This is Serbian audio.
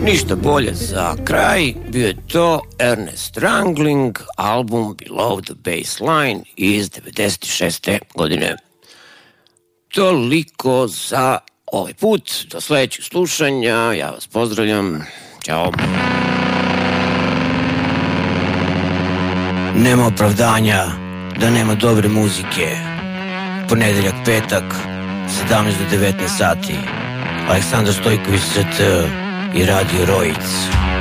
Ništa bolje za kraj, bio je to Ernest Strangling, album Below the Baseline iz 96. godine. Toliko za ovaj put, do sledećeg slušanja, ja vas pozdravljam, ćao. Nema opravdanja da nema dobre muzike. Ponedeljak, petak, 17 do 19 sati. Aleksandar Stojković, CT i Radio Rojic.